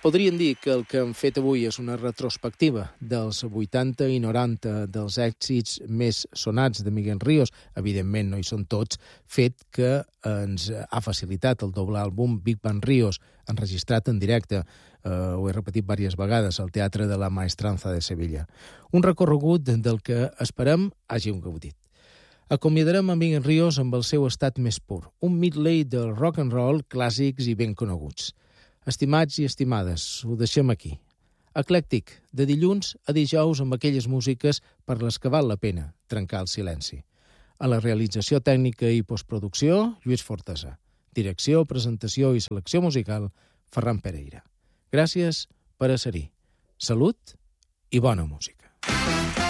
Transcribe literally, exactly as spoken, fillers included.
Podríem dir que el que hem fet avui és una retrospectiva dels vuitanta i noranta dels èxits més sonats de Miguel Ríos. Evidentment no hi són tots, fet que ens ha facilitat el doble àlbum Big Band Ríos, enregistrat en directe, eh, ho he repetit diverses vegades, al Teatre de la Maestranza de Sevilla. Un recorregut del que esperem hàgiu gaudit. Acomiadarem a Miguel Ríos amb el seu estat més pur, un medley del rock and roll clàssics i ben coneguts. Estimats i estimades, ho deixem aquí. Eclèctic, de dilluns a dijous amb aquelles músiques per les que val la pena trencar el silenci. A la realització tècnica i postproducció, Lluís Fortesa. Direcció, presentació i selecció musical, Ferran Pereira. Gràcies per a ser-hi. Salut i bona música.